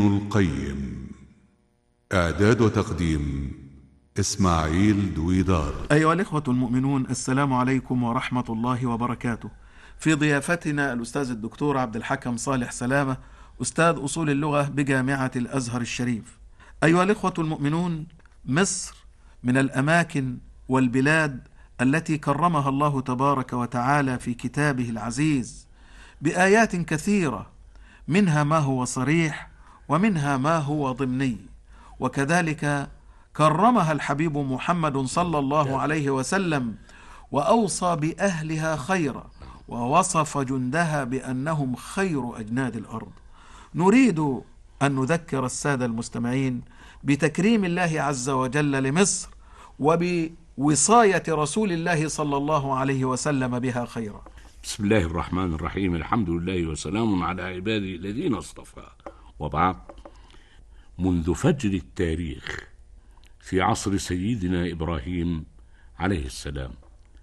القيم. إعداد وتقديم إسماعيل دويدار. أيها الإخوة المؤمنون، السلام عليكم ورحمة الله وبركاته. في ضيافتنا الأستاذ الدكتور عبد الحكم صالح سلامة، أستاذ أصول اللغة بجامعة الأزهر الشريف. أيها الإخوة المؤمنون، مصر من الأماكن والبلاد التي كرمها الله تبارك وتعالى في كتابه العزيز بآيات كثيرة، منها ما هو صريح ومنها ما هو ضمني، وكذلك كرمها الحبيب محمد صلى الله عليه وسلم وأوصى بأهلها خيرا، ووصف جندها بأنهم خير أجناد الأرض. نريد أن نذكر السادة المستمعين بتكريم الله عز وجل لمصر وبوصاية رسول الله صلى الله عليه وسلم بها خيرا. بسم الله الرحمن الرحيم. الحمد لله وسلام على عباده الذين اصطفى، وبعد. منذ فجر التاريخ في عصر سيدنا إبراهيم عليه السلام،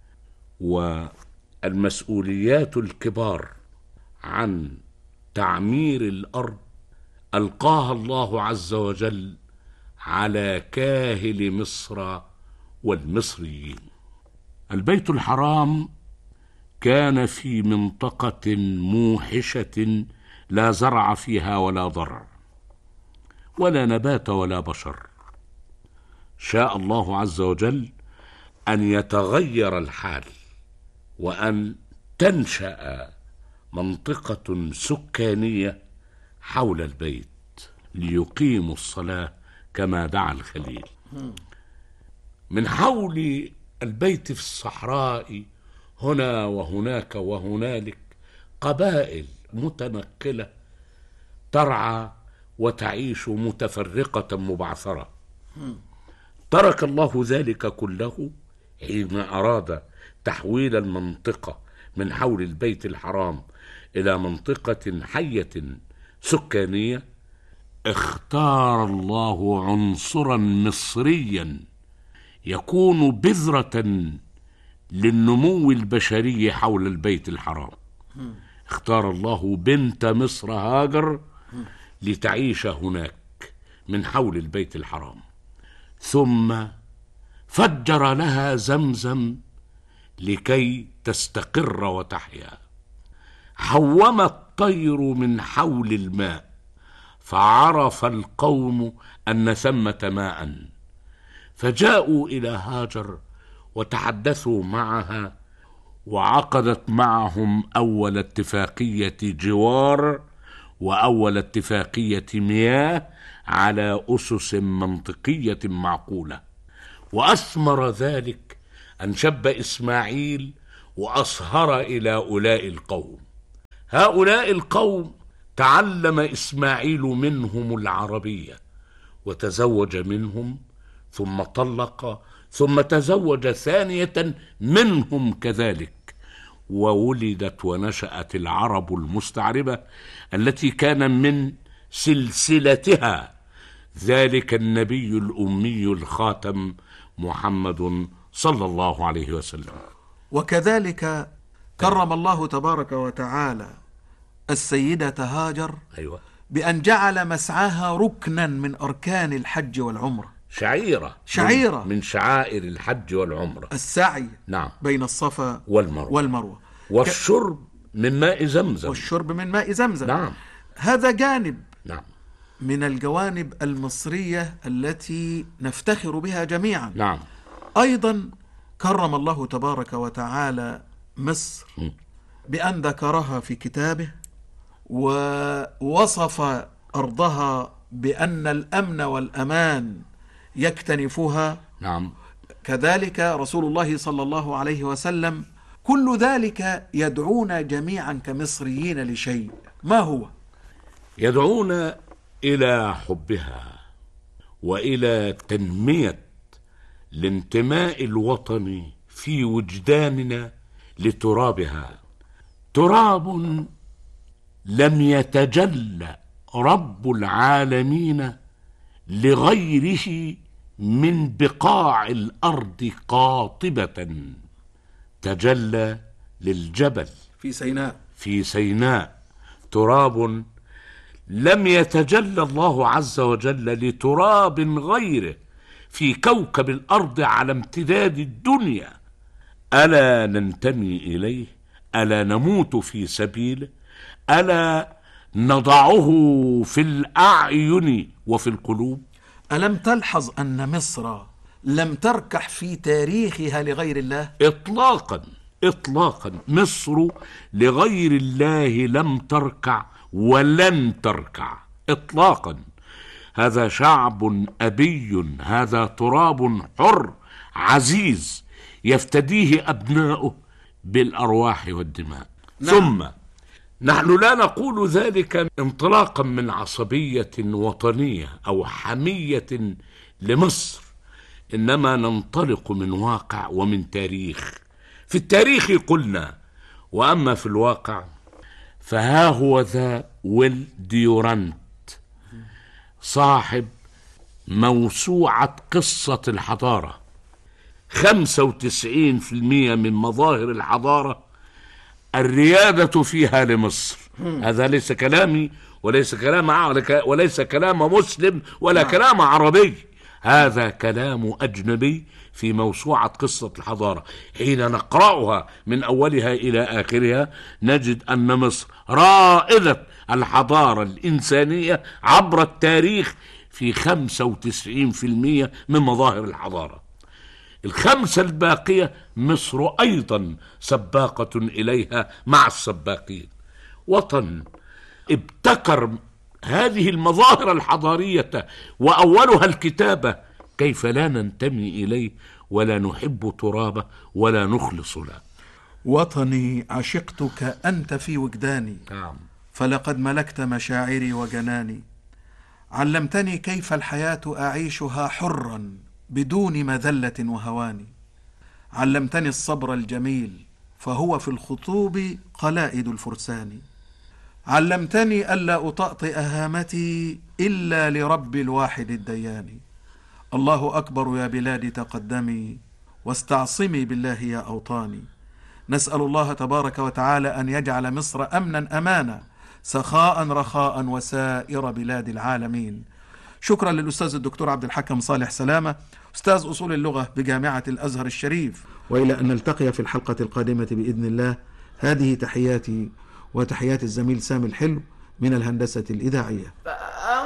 والمسؤوليات الكبار عن تعمير الأرض ألقاها الله عز وجل على كاهل مصر والمصريين. البيت الحرام كان في منطقة موحشة لا زرع فيها ولا ضرع ولا نبات ولا بشر. شاء الله عز وجل أن يتغير الحال وأن تنشأ منطقة سكانية حول البيت ليقيموا الصلاة كما دعا الخليل. من حول البيت في الصحراء هنا وهناك وهنالك قبائل متنقلة ترعى وتعيش متفرقة مبعثرة. ترك الله ذلك كله حين أراد تحويل المنطقة من حول البيت الحرام إلى منطقة حية سكانية. اختار الله عنصرا مصريا يكون بذرة للنمو البشري حول البيت الحرام. اختار الله بنت مصر هاجر لتعيش هناك من حول البيت الحرام، ثم فجر لها زمزم لكي تستقر وتحيا. حوم الطير من حول الماء فعرف القوم أن ثمة ماء، فجاءوا إلى هاجر وتحدثوا معها، وعقدت معهم أول اتفاقية جوار وأول اتفاقية مياه على أسس منطقية معقولة. وأثمر ذلك أن شب إسماعيل وأصهر إلى هؤلاء القوم. هؤلاء القوم تعلم إسماعيل منهم العربية وتزوج منهم، ثم طلق، ثم تزوج ثانية منهم كذلك، وولدت ونشأت العرب المستعربة التي كان من سلسلتها ذلك النبي الأمي الخاتم محمد صلى الله عليه وسلم. وكذلك كرم الله تبارك وتعالى السيدة هاجر بأن جعل مسعاها ركنا من أركان الحج والعمرة، شعيرة من شعائر الحج والعمرة، السعي نعم بين الصفا والمروة، والشرب من ماء زمزم، نعم. هذا جانب نعم من الجوانب المصرية التي نفتخر بها جميعا. نعم. أيضا كرم الله تبارك وتعالى مصر بأن ذكرها في كتابه، ووصف أرضها بأن الأمن والأمان يكتنفها. نعم. كذلك رسول الله صلى الله عليه وسلم. كل ذلك يدعونا جميعا كمصريين لشيء، ما هو؟ يدعونا إلى حبها وإلى تنمية الانتماء الوطني في وجداننا لترابها. تراب لم يتجلى رب العالمين لغيره من بقاع الأرض قاطبة، تجلى للجبل في سيناء. تراب لم يتجلى الله عز وجل لتراب غيره في كوكب الأرض على امتداد الدنيا. ألا ننتمي إليه؟ ألا نموت في سبيله؟ ألا نضعه في الأعين وفي القلوب؟ ألم تلحظ أن مصر لم تركح في تاريخها لغير الله؟ إطلاقا إطلاقا، مصر لغير الله لم تركع ولن تركع إطلاقا. هذا شعب أبي، هذا تراب حر عزيز يفتديه أبناؤه بالأرواح والدماء. نعم. ثم نحن لا نقول ذلك انطلاقا من عصبية وطنية أو حمية لمصر، إنما ننطلق من واقع ومن تاريخ. في التاريخ قلنا، وأما في الواقع فها هو ذا ويل ديورانت صاحب موسوعة قصة الحضارة. 95% من مظاهر الحضارة الريادة فيها لمصر. هذا ليس كلامي وليس كلام مسلم ولا كلام عربي، هذا كلام أجنبي في موسوعة قصة الحضارة. حين نقرأها من أولها إلى آخرها نجد أن مصر رائدة الحضارة الإنسانية عبر التاريخ في 95% من مظاهر الحضارة. 5% الباقية مصر أيضا سباقة إليها مع السباقين. وطن ابتكر هذه المظاهر الحضارية وأولها الكتابة، كيف لا ننتمي إليه ولا نحب ترابه ولا نخلص له؟ وطني عشقتك أنت في وجداني، نعم. فلقد ملكت مشاعري وجناني. علمتني كيف الحياة أعيشها حرا بدون مذلة وهوان. علمتني الصبر الجميل فهو في الخطوب قلائد الفرسان. علمتني ألا أطأطئ هامتي إلا لرب الواحد الديان. الله أكبر يا بلادي تقدمي، واستعصمي بالله يا أوطاني. نسأل الله تبارك وتعالى أن يجعل مصر أمنا أمانا، سخاء رخاء، وسائر بلاد العالمين. شكرا للأستاذ الدكتور عبد الحكم صالح سلامة، أستاذ أصول اللغة بجامعة الأزهر الشريف. وإلى أن نلتقي في الحلقة القادمة بإذن الله، هذه تحياتي وتحيات الزميل سامي الحلو من الهندسة الإذاعية.